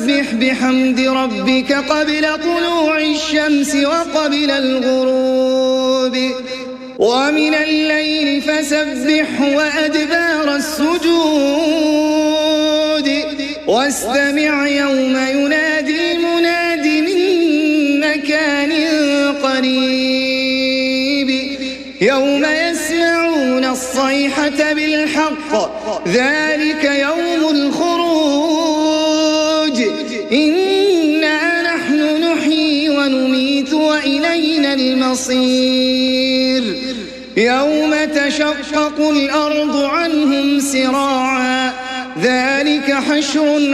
فسبح بحمد ربك قبل طلوع الشمس وقبل الغروب ومن الليل فسبح وأدبار السجود واستمع يوم ينادي المناد من مكان قريب يوم يسمعون الصيحة بالحق ذلك يوم الخروج إنا نحن نحيي ونميت وإلينا المصير يوم تشقق الأرض عنهم سراعا ذلك حشر